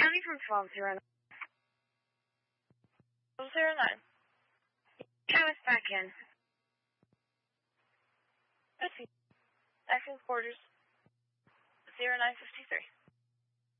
County from 1209. 1209. Travis back in. Proceed. Action quarters 0953.